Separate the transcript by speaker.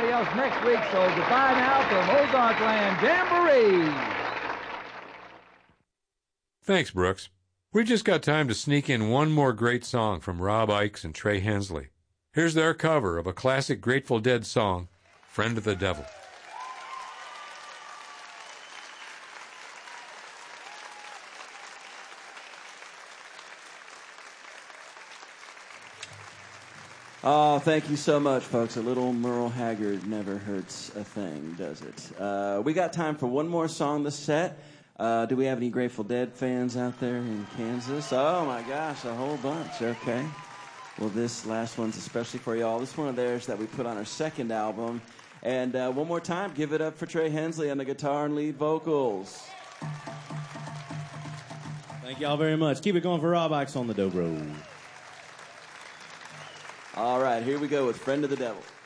Speaker 1: everybody else next week. So goodbye now from Ozark Land Jamboree.
Speaker 2: Thanks, Brooks. We just got time to sneak in one more great song from Rob Ickes and Trey Hensley. Here's their cover of a classic Grateful Dead song, Friend of the Devil.
Speaker 3: Oh, thank you so much, folks. A little Merle Haggard never hurts a thing, does it? We got time for one more song to set. Do we have any Grateful Dead fans out there in Kansas? Oh, my gosh, a whole bunch. Okay. Well, this last one's especially for y'all. This is one of theirs that we put on our second album. And one more time, give it up for Trey Hensley on the guitar and lead vocals.
Speaker 4: Thank y'all very much. Keep it going for Rob Ickes on the dobro.
Speaker 3: All right, here we go with Friend of the Devil.